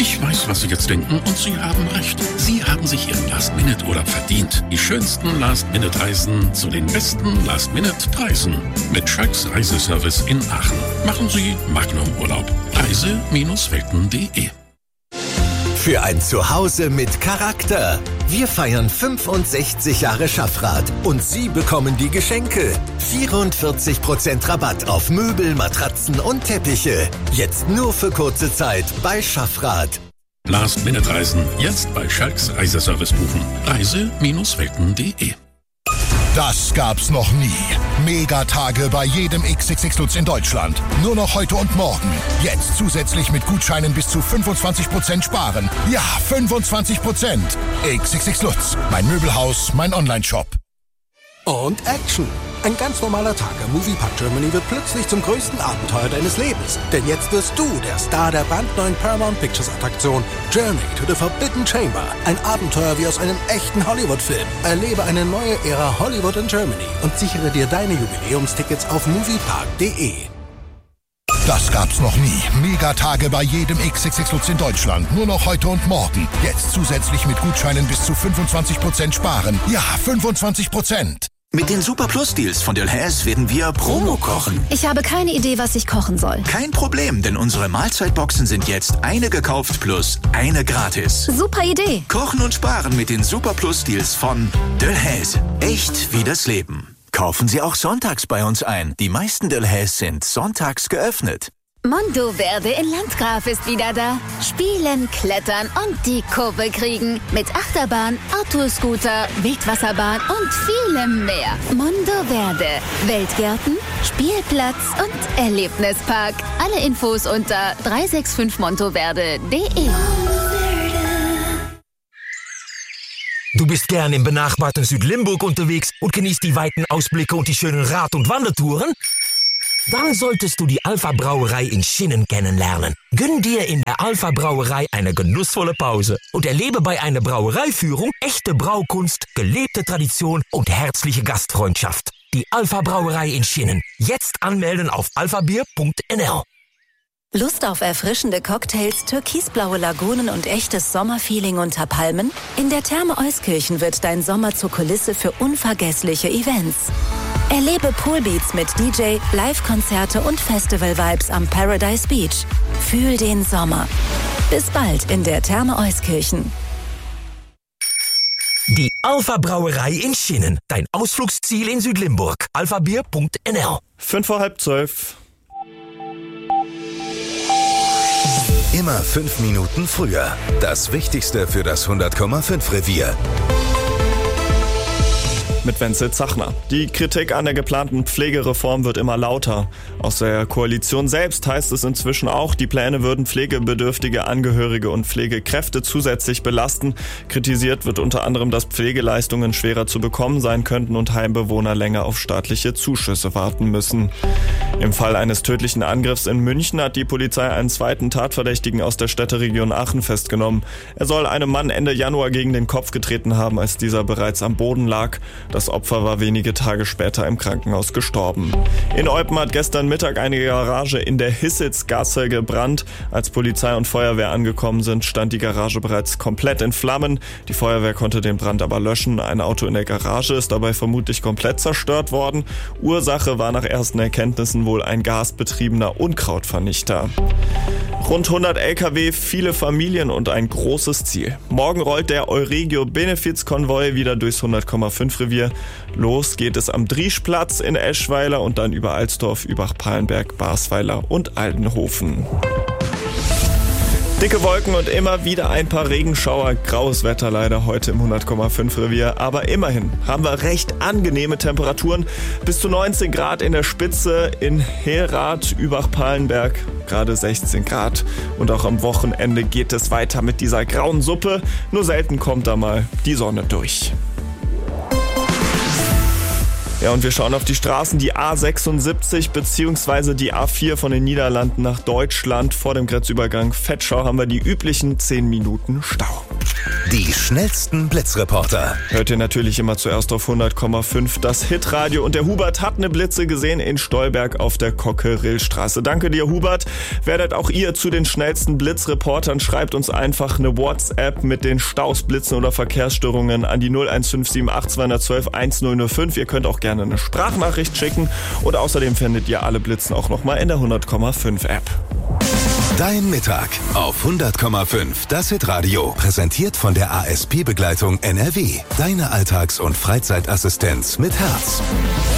Ich weiß, was Sie jetzt denken und Sie haben recht. Sie haben sich Ihren Last-Minute-Urlaub verdient. Die schönsten Last-Minute-Reisen zu den besten Last-Minute-Preisen. Mit Schalks Reiseservice in Aachen. Machen Sie Magnum-Urlaub. Reise-welten.de. Für ein Zuhause mit Charakter. Wir feiern 65 Jahre Schaffrath und Sie bekommen die Geschenke. 44% Rabatt auf Möbel, Matratzen und Teppiche. Jetzt nur für kurze Zeit bei Schaffrath. Last-Minute-Reisen jetzt bei Schalks Reiseservice buchen. Reise-welten.de. Das gab's noch nie. Megatage bei jedem XXX Lutz in Deutschland. Nur noch heute und morgen. Jetzt zusätzlich mit Gutscheinen bis zu 25% sparen. Ja, 25%. XXX Lutz. Mein Möbelhaus, mein Online-Shop. Und Action. Ein ganz normaler Tag am Moviepark Germany wird plötzlich zum größten Abenteuer deines Lebens. Denn jetzt wirst du der Star der brandneuen Paramount Pictures Attraktion Journey to the Forbidden Chamber. Ein Abenteuer wie aus einem echten Hollywood-Film. Erlebe eine neue Ära Hollywood in Germany und sichere dir deine Jubiläumstickets auf moviepark.de. Das gab's noch nie. Megatage bei jedem XXX Lutz in Deutschland. Nur noch heute und morgen. Jetzt zusätzlich mit Gutscheinen bis zu 25% sparen. Ja, 25%. Mit den Super Plus Deals von Delhaize werden wir Promo kochen. Ich habe keine Idee, was ich kochen soll. Kein Problem, denn unsere Mahlzeitboxen sind jetzt eine gekauft plus eine gratis. Super Idee. Kochen und sparen mit den Super Plus Deals von Delhaize. Echt wie das Leben. Kaufen Sie auch sonntags bei uns ein. Die meisten Delhaize sind sonntags geöffnet. Mondo Verde in Landgraf ist wieder da. Spielen, klettern und die Kurve kriegen. Mit Achterbahn, Autoscooter, Wildwasserbahn und vielem mehr. Mondo Verde. Weltgärten, Spielplatz und Erlebnispark. Alle Infos unter 365montoverde.de. Du bist gern im benachbarten Südlimburg unterwegs und genießt die weiten Ausblicke und die schönen Rad- und Wandertouren? Dann solltest du die Alpha Brauerei in Schinnen kennenlernen. Gönn dir in der Alpha Brauerei eine genussvolle Pause und erlebe bei einer Brauereiführung echte Braukunst, gelebte Tradition und herzliche Gastfreundschaft. Die Alpha Brauerei in Schinnen. Jetzt anmelden auf alphabier.nl. Lust auf erfrischende Cocktails, türkisblaue Lagunen und echtes Sommerfeeling unter Palmen? In der Therme Euskirchen wird dein Sommer zur Kulisse für unvergessliche Events. Erlebe Poolbeats mit DJ, Live-Konzerte und Festival-Vibes am Paradise Beach. Fühl den Sommer. Bis bald in der Therme Euskirchen. Die Alpha Brauerei in Schinnen. Dein Ausflugsziel in Südlimburg. alphabier.nl. 11:55. Immer 5 Minuten früher. Das Wichtigste für das 100,5 Revier. Mit Wenzel Zachner. Die Kritik an der geplanten Pflegereform wird immer lauter. Aus der Koalition selbst heißt es inzwischen auch, die Pläne würden pflegebedürftige Angehörige und Pflegekräfte zusätzlich belasten. Kritisiert wird unter anderem, dass Pflegeleistungen schwerer zu bekommen sein könnten und Heimbewohner länger auf staatliche Zuschüsse warten müssen. Im Fall eines tödlichen Angriffs in München hat die Polizei einen zweiten Tatverdächtigen aus der Städteregion Aachen festgenommen. Er soll einem Mann Ende Januar gegen den Kopf getreten haben, als dieser bereits am Boden lag. Das Opfer war wenige Tage später im Krankenhaus gestorben. In Eupen hat gestern Mittag eine Garage in der Hissitzgasse gebrannt. Als Polizei und Feuerwehr angekommen sind, stand die Garage bereits komplett in Flammen. Die Feuerwehr konnte den Brand aber löschen. Ein Auto in der Garage ist dabei vermutlich komplett zerstört worden. Ursache war nach ersten Erkenntnissen wohl ein gasbetriebener Unkrautvernichter. Rund 100 LKW, viele Familien und ein großes Ziel. Morgen rollt der Euregio Benefizkonvoi wieder durchs 100,5 Revier. Los geht es am Drieschplatz in Eschweiler und dann über Alsdorf, Übach-Palenberg, Basweiler und Aldenhofen. Dicke Wolken und immer wieder ein paar Regenschauer. Graues Wetter leider heute im 100,5 Revier. Aber immerhin haben wir recht angenehme Temperaturen. Bis zu 19 Grad in der Spitze in Herath, Übach-Palenberg. Gerade 16 Grad. Und auch am Wochenende geht es weiter mit dieser grauen Suppe. Nur selten kommt da mal die Sonne durch. Ja, und wir schauen auf die Straßen, die A76 bzw. die A4 von den Niederlanden nach Deutschland. Vor dem Grenzübergang Vetschau haben wir die üblichen 10 Minuten Stau. Die schnellsten Blitzreporter. Hört ihr natürlich immer zuerst auf 100,5 das Hitradio. Und der Hubert hat eine Blitze gesehen in Stolberg auf der Cockerillstraße. Danke dir, Hubert. Werdet auch ihr zu den schnellsten Blitzreportern. Schreibt uns einfach eine WhatsApp mit den Staus, Blitzen oder Verkehrsstörungen an die 01578 212 1005. Ihr könnt auch gerne eine Sprachnachricht schicken. Und außerdem findet ihr alle Blitzen auch nochmal in der 100,5 App. Dein Mittag auf 100,5 das Hitradio. Präsentiert von der ASP-Begleitung NRW. Deine Alltags- und Freizeitassistenz mit Herz.